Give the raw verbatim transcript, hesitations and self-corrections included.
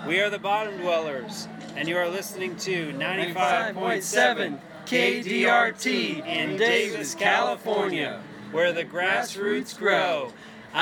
We are the Bottom Dwellers, and you are listening to ninety-five point seven K D R T in Davis, California, where the grassroots grow.